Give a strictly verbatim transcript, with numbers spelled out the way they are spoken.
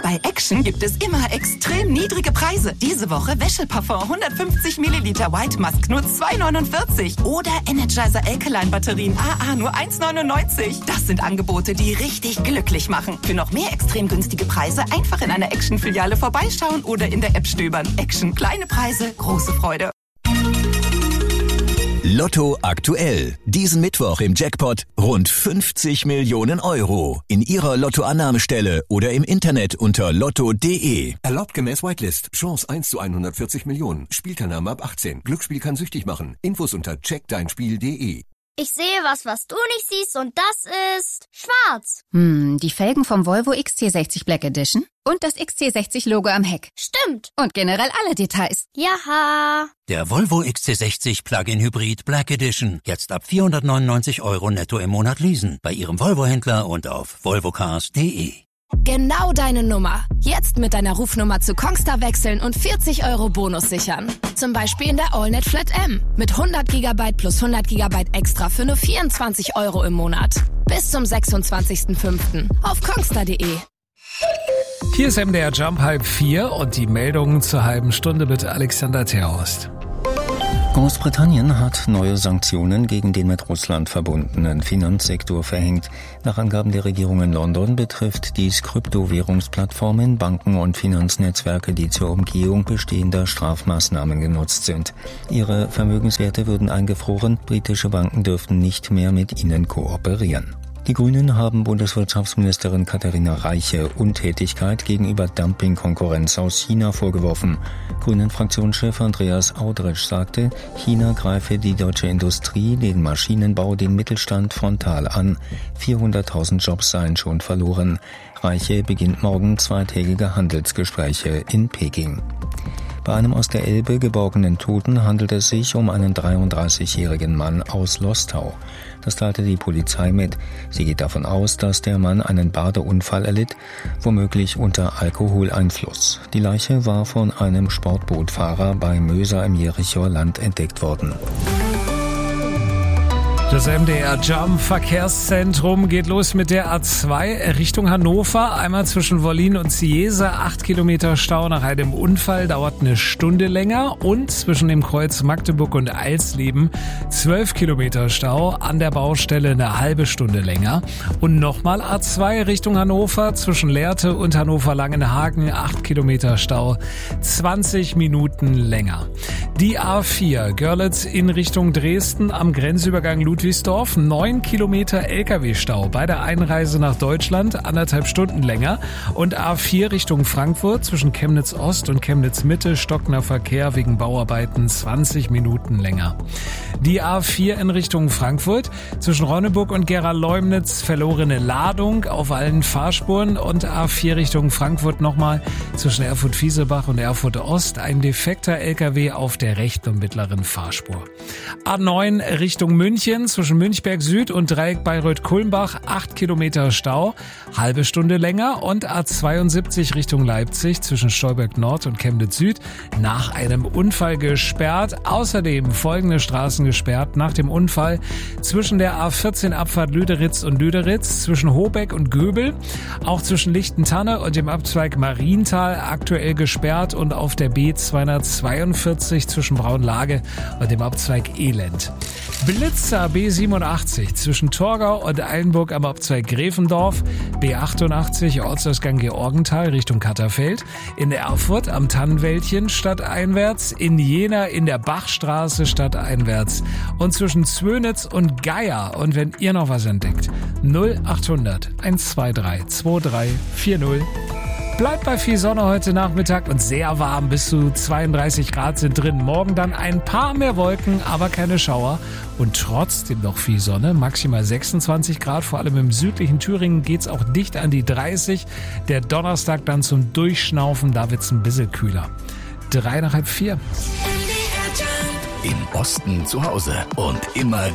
Bei Action gibt es immer extrem niedrige Preise. Diese Woche Wäscheparfum hundertfünfzig Milliliter White Musk nur zwei neunundvierzig. Oder Energizer Alkaline Batterien A A nur eins neunundneunzig. Das sind Angebote, die richtig glücklich machen. Für noch mehr extrem günstige Preise einfach in einer Action-Filiale vorbeischauen oder in der App stöbern. Action, kleine Preise, große Freude. Lotto aktuell. Diesen Mittwoch im Jackpot rund fünfzig Millionen Euro. In Ihrer Lottoannahmestelle oder im Internet unter lotto punkt de. Erlaubt gemäß Whitelist. Chance eins zu hundertvierzig Millionen. Spielteilnahme ab achtzehn. Glücksspiel kann süchtig machen. Infos unter check dein spiel punkt de. Ich sehe was, was du nicht siehst, und das ist schwarz. Hm, die Felgen vom Volvo X C sechzig Black Edition und das X C sechzig Logo am Heck. Stimmt. Und generell alle Details. Jaha. Der Volvo X C sechzig Plug-in Hybrid Black Edition. Jetzt ab vierhundertneunundneunzig Euro netto im Monat leasen. Bei Ihrem Volvo-Händler und auf volvocars punkt de. Genau deine Nummer. Jetzt mit deiner Rufnummer zu Kongstar wechseln und vierzig Euro Bonus sichern. Zum Beispiel in der AllNet Flat M. Mit hundert Gigabyte plus hundert Gigabyte extra für nur vierundzwanzig Euro im Monat. Bis zum sechsundzwanzigsten fünften auf kongstar punkt de. Hier ist M D R Jump halb vier und die Meldungen zur halben Stunde mit Alexander Terhorst. Großbritannien hat neue Sanktionen gegen den mit Russland verbundenen Finanzsektor verhängt. Nach Angaben der Regierung in London betrifft dies Kryptowährungsplattformen, Banken und Finanznetzwerke, die zur Umgehung bestehender Strafmaßnahmen genutzt sind. Ihre Vermögenswerte würden eingefroren, britische Banken dürften nicht mehr mit ihnen kooperieren. Die Grünen haben Bundeswirtschaftsministerin Katharina Reiche Untätigkeit gegenüber Dumping-Konkurrenz aus China vorgeworfen. Grünen-Fraktionschef Andreas Audretsch sagte, China greife die deutsche Industrie, den Maschinenbau, den Mittelstand frontal an. vierhunderttausend Jobs seien schon verloren. Reiche beginnt morgen zweitägige Handelsgespräche in Peking. Bei einem aus der Elbe geborgenen Toten handelt es sich um einen dreiunddreißigjährigen Mann aus Lostau. Das teilte die Polizei mit. Sie geht davon aus, dass der Mann einen Badeunfall erlitt, womöglich unter Alkoholeinfluss. Die Leiche war von einem Sportbootfahrer bei Möser im Jerichower Land entdeckt worden. Das M D R Jump Verkehrszentrum geht los mit der A zwei Richtung Hannover. Einmal zwischen Wollin und Ciesa. Acht Kilometer Stau nach einem Unfall, dauert eine Stunde länger. Und zwischen dem Kreuz Magdeburg und Alsleben zwölf Kilometer Stau, an der Baustelle eine halbe Stunde länger. Und nochmal A zwei Richtung Hannover zwischen Lehrte und Hannover-Langenhagen. Acht Kilometer Stau, zwanzig Minuten länger. Die A vier Görlitz in Richtung Dresden am Grenzübergang Ludwigsdorf, neun Kilometer L K W-Stau bei der Einreise nach Deutschland, anderthalb Stunden länger. Und A vier Richtung Frankfurt zwischen Chemnitz Ost und Chemnitz Mitte, stockender Verkehr wegen Bauarbeiten, zwanzig Minuten länger. Die A vier in Richtung Frankfurt zwischen Ronneburg und Gera-Leumnitz, verlorene Ladung auf allen Fahrspuren. Und A vier Richtung Frankfurt nochmal zwischen Erfurt-Fieselbach und Erfurt Ost, ein defekter L K W auf der rechten und mittleren Fahrspur. A neun Richtung München zwischen Münchberg Süd und Dreieck Bayreuth-Kulmbach, acht Kilometer Stau, halbe Stunde länger. Und A zweiundsiebzig Richtung Leipzig zwischen Stolberg Nord und Chemnitz Süd nach einem Unfall gesperrt. Außerdem folgende Straßen gesperrt nach dem Unfall zwischen der A vierzehn Abfahrt Lüderitz und Lüderitz, zwischen Hobeck und Göbel, auch zwischen Lichtentanne und dem Abzweig Marienthal aktuell gesperrt und auf der B zweihundertzweiundvierzig zwischen Braunlage und dem Abzweig Elend. Blitzer B siebenundachtzig zwischen Torgau und Eilenburg am Abzweig Gräfendorf, B achtundachtzig Ortsausgang Georgenthal Richtung Katterfeld, in Erfurt am Tannenwäldchen stadteinwärts, in Jena in der Bachstraße stadteinwärts und zwischen Zwönitz und Geier. Und wenn ihr noch was entdeckt, null achthundert eins zwei drei zwei drei vier null. Bleibt bei viel Sonne heute Nachmittag und sehr warm, bis zu zweiunddreißig Grad sind drin. Morgen dann ein paar mehr Wolken, aber keine Schauer und trotzdem noch viel Sonne, maximal sechsundzwanzig Grad. Vor allem im südlichen Thüringen geht's auch dicht an die dreißig. Der Donnerstag dann zum Durchschnaufen, da wird's ein bisschen kühler. Drei nach halb vier. Im Osten zu Hause und immer